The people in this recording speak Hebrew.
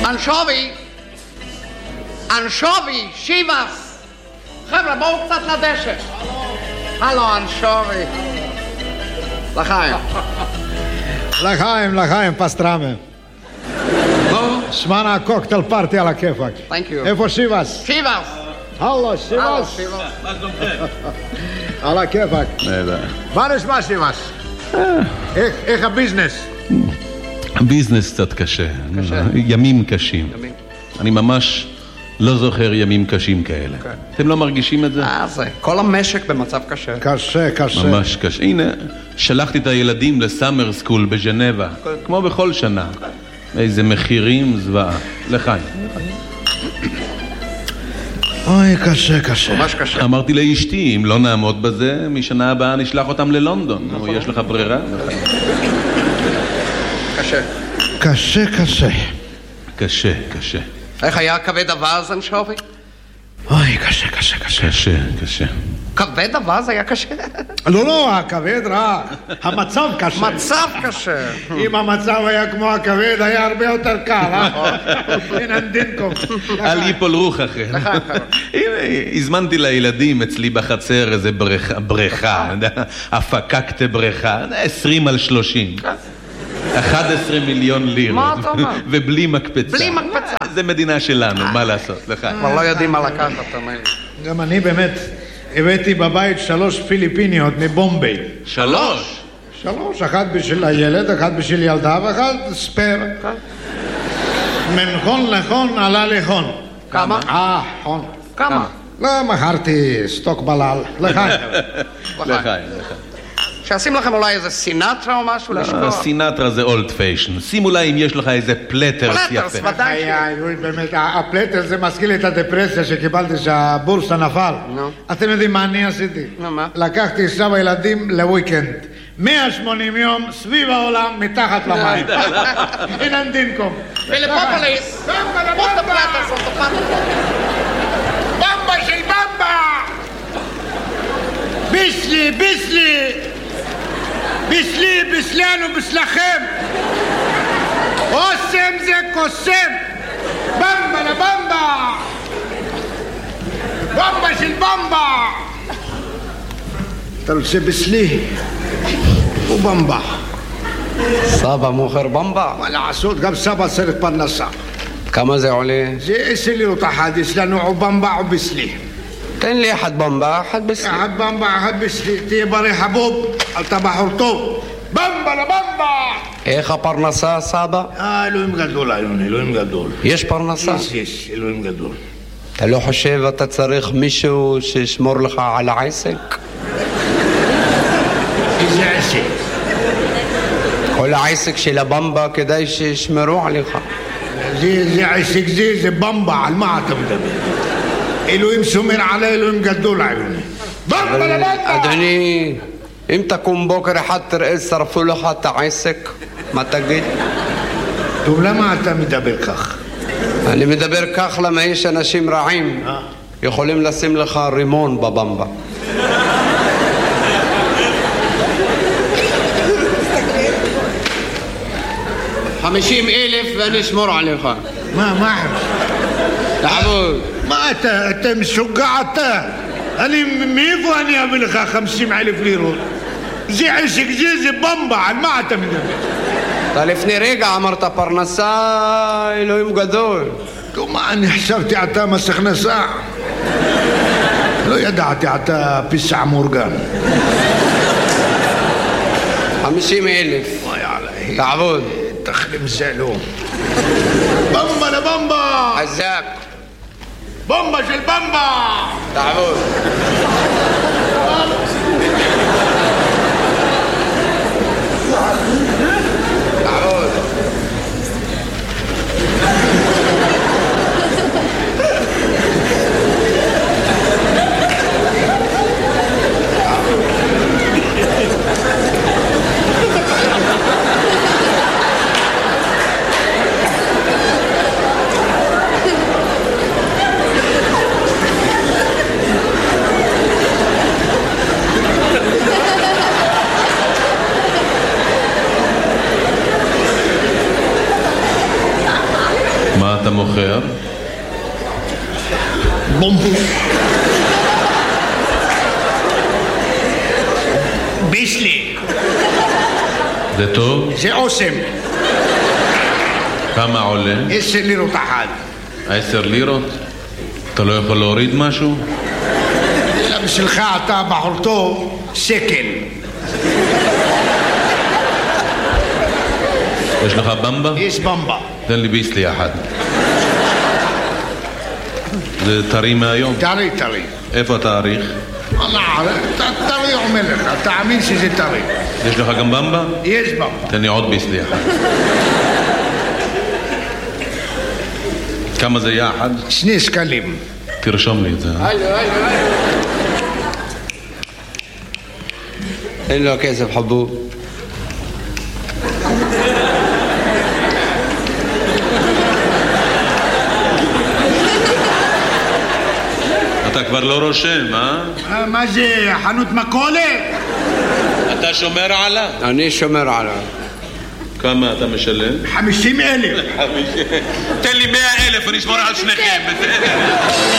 אנשובי, שיבס. חבר'ה, בואו קצת לדשא. הלו, אנשובי. לחיים, פסטרמה. שמענה קוקטייל פארטי על הכיפק. איפה שיבס? שיבס. הלו, שיבס. על הכיפק. מה נשמע שיבס? איך הביזנס? הביזנס קצת קשה. ימים קשים. אני ממש לא זוכר ימים קשים כאלה. אתם לא מרגישים את זה? זה, כל המשק במצב קשה. קשה. ממש קשה. הנה, שלחתי את הילדים לסאמר סקול בז'נבה, כמו בכל שנה. איזה מחירים זוועה. לחיים. אוי, קשה. ממש קשה. אמרתי לאשתי, אם לא נעמוד בזה, משנה הבאה נשלח אותם ללונדון. יש לך ברירה? קשה. קשה. איך היה כבד אווז, אנשובי? אוי, קשה. קשה. כבד אווז היה קשה? לא, הכבד רע. המצב קשה. מצב קשה. אם המצב היה כמו הכבד, היה הרבה יותר קל, אין דינקום. אל ייפול רוח אחרי. הנה, הזמנתי לילדים אצלי בחצר איזה בריכה, הפקקת בריכה, 20 על 30. 11 מיליון לירות. מה אתה אומר? ובלי מקפצה. בלי מקפצה. זה מדינה שלנו, מה לעשות? כבר לא יודעים מה לקחת, תאמין. גם אני באמת הבאתי בבית 3 פיליפיניות מבומביי. 3? 3, אחת בשביל הילד, אחת בשביל ילדה ואחת ספר. מנחון לחון עלה לחון. כמה? חון. כמה? לא, מכרתי סטוק בלל. לחיים. שעשים לכם אולי איזה סינטרה או משהו לשכוח? סינטרה זה אולד פיישן. שימו לה אם יש לך איזה פלטרס יפה. פלטרס, ודאי. באמת, הפלטרס זה מזכיר לי את הדפרסיה שקיבלתי שהבורסה נפל. אתם יודעים מה אני עשיתי? לקחתי אישה וילדים לוויקנד. 180 יום סביב העולם מתחת למים. אין דינקום. פיליפופוליס. במבה של במבה! ביסלינו ביסלכם! אוסם זה קוסם! במבה לבמבה! במבה של במבה! אתה רוצה ביסלי? ובמבה. סבא מוכר במבה? מה לעשות? גם סבא צריך פרנסה. כמה זה עולה? זה 10 לירות אחד, יש לנו או במבה או ביסלי. תן לי אחד במבה, אחד ביסלי. אחד במבה, אחד ביסלי. תהיה בריא חבוב, אתה בחור טוב. במבה לבמבה! איך הפרנסה, סבא? אלוהים גדול, אלוהים גדול. יש פרנסה? יש, אלוהים גדול. אתה לא חושב אתה צריך מישהו שישמור לך על העסק? איזה עסק? כל העסק של הבמבה כדאי שישמרו עליך. זה עסק זה במבה, על מה אתה מדבר? אלוהים שומר עלי, אלוהים גדול עלינו. במבה לבמבה! אדוני, אם תקום בוקר אחד תראה שרפו לך את העסק, מה תגיד? טוב, למה אתה מדבר כך? אני מדבר כך למה יש אנשים רעים יכולים לשים לך רימון בבמבה. $50,000 ואני אשמור עליך. מה? תעבוד. מה אתה משוגע אתה? מאיפה אני אביא לך 50,000 לירות? זה עסק, זה במבה, על מה אתה מדבר? אתה לפני רגע אמרת פרנסה, אלוהים גדול. מה, אני חשבתי אתה מס הכנסה. לא ידעתי אתה פיסע מורגן. 50,000. תעבוד. תחלים זלו. במבה לבמבה! חזק. במבה של במבה! תעבוד. תעבוד. מה אתה מוכר? בומבו. ביסלי. זה טוב? זה אוסם. כמה עולה? 10 לירות אחת. 10 לירות? אתה לא יכול להוריד משהו? בשבילך אתה בחור טוב, שקל. יש לך במבה? יש במבה. תן לי ביסלי אחד. זה טרי מהיום? טרי, טרי. איפה התאריך? טרי אומר לך, תאמין שזה טרי. יש לך גם במבה? יש במבה. תן לי עוד ביסלי אחד. כמה זה יחד? 2 שקלים. תרשום לי את זה. אין לו כסף חבוב. אתה כבר לא רושם, אה? מה זה, חנות מכולת? אתה שומר עליו? אני שומר עליו. כמה אתה משלם? 50,000. תן לי 100,000 ואני אשמור על שניכם.